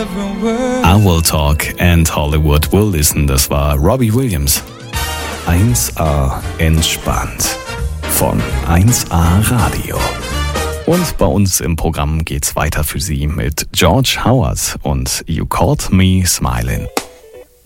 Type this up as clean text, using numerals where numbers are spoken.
I Will Talk and Hollywood Will Listen, das war Robbie Williams. 1A entspannt von 1A Radio. Und bei uns im Programm geht's weiter für Sie mit George Howard und You Caught Me Smiling.